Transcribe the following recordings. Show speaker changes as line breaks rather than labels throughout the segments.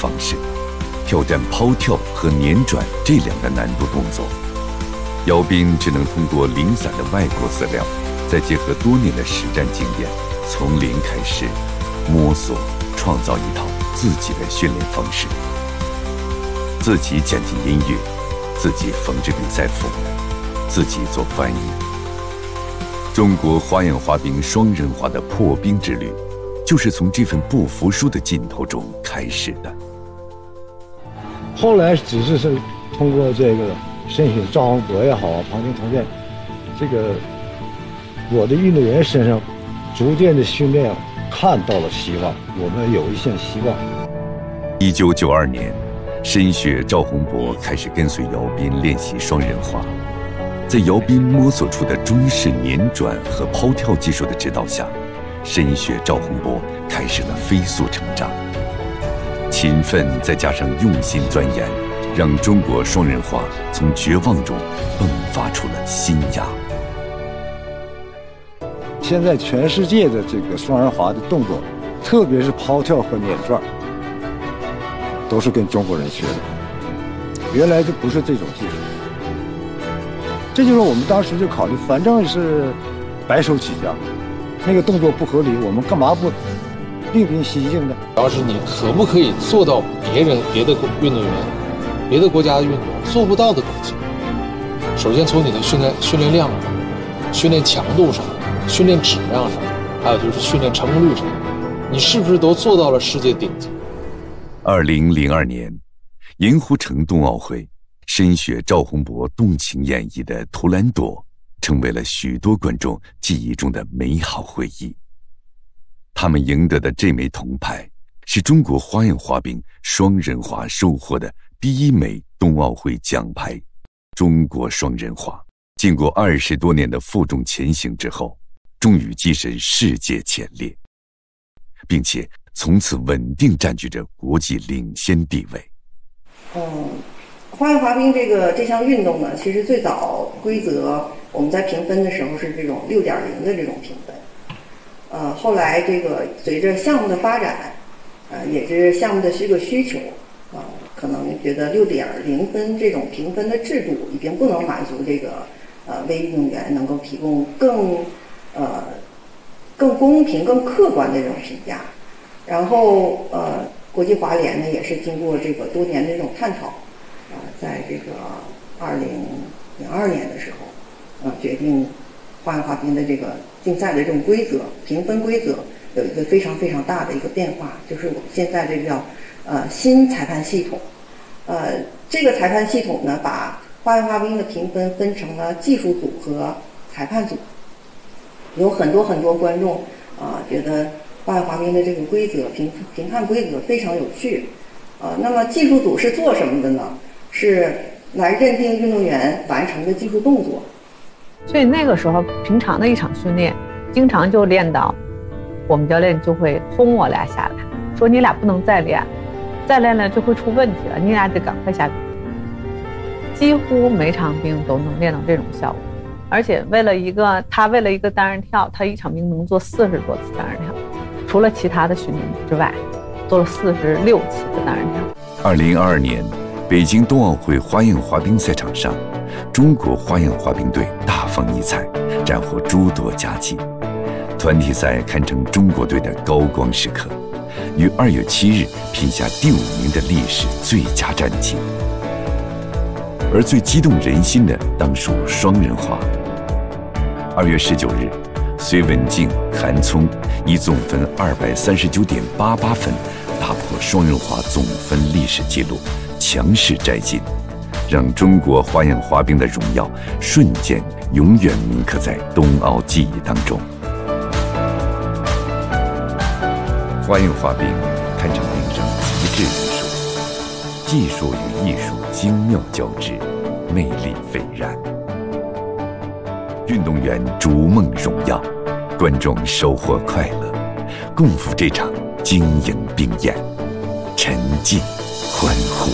方式，挑战抛跳和捻转这两个难度动作。姚兵只能通过零散的外国资料，再结合多年的实战经验，从零开始摸索，创造一套自己的训练方式。自己剪辑音乐，自己缝制比赛服，自己做翻译。中国花样滑冰双人滑的破冰之旅，就是从这份不服输的劲头中开始的。
后来只是通过这个申请赵宏博也好，庞廷同建，这个我的运动员身上逐渐的训练看到了希望，我们有一线希望。
1992年，申雪、赵宏博开始跟随姚斌练习双人滑。在姚斌摸索出的中式捻转和抛跳技术的指导下，申雪、赵宏博开始了飞速成长。勤奋再加上用心钻研，让中国双人滑从绝望中迸发出了新芽。
现在全世界的这个双人滑的动作，特别是抛跳和捻转，都是跟中国人学的。原来就不是这种技术。这就是我们当时就考虑，反正是白手起家，那个动作不合理，我们干嘛不另辟蹊径呢？
主要是你可不可以做到别的运动员、别的国家的运动员做不到的东西？首先从你的训练量上、训练强度上、训练质量上，还有就是训练成功率上，你是不是都做到了世界顶级
？2002年，盐湖城冬奥会，申雪、赵宏博动情演绎的《图兰朵》成为了许多观众记忆中的美好回忆。他们赢得的这枚铜牌，是中国花样滑冰双人滑收获的第一枚冬奥会奖牌。中国双人滑经过20多年的负重前行之后，终于跻身世界前列，并且从此稳定占据着国际领先地位。
花样滑冰这项运动呢，其实最早规则我们在评分的时候是这种6.0的这种评分。后来这个随着项目的发展，也是项目的这个需求，可能觉得6.0分这种评分的制度已经不能满足这个为运动员能够提供更公平、更客观的这种评价。然后国际滑联呢也是经过这个多年的这种探讨，在这个2002年的时候，决定花样滑冰的这个竞赛的这种规则、评分规则有一个非常非常大的一个变化，就是我们现在这个叫新裁判系统。这个裁判系统呢，把花样滑冰的评分分成了技术组和裁判组。有很多观众觉得花样滑冰的这个规则评判规则非常有趣。那么技术组是做什么的呢？是来认定运动员完成的技术动作。
所以那个时候平常的一场训练，经常就练到我们教练就会轰我俩下来，说你俩不能再练了就会出问题了，你俩得赶快下冰。几乎每场冰都能练到这种效果，而且为了一个单人跳，他一场冰能做40多次单人跳，除了其他的训练之外，做了46次的单人跳。
2022年北京冬奥会花样滑冰赛场上，中国花样滑冰队大放异彩，斩获诸多佳绩。团体赛堪称中国队的高光时刻，于2月7日拼下第5名的历史最佳战绩。而最激动人心的当属双人滑。2月19日，隋文静、韩聪以总分239.88分打破双人滑总分历史纪录，强势摘金，让中国花样滑冰的荣耀瞬间永远铭刻在冬奥记忆当中。花样滑冰堪称冰上极致艺术，技术与艺术精妙交织，魅力斐然。运动员逐梦荣耀，观众收获快乐，共赴这场晶莹冰宴，沉浸欢呼。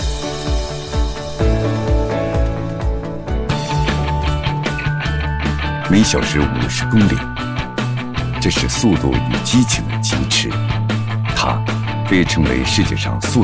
每小时50公里，这是速度与激情的疾驰，它被称为世界上速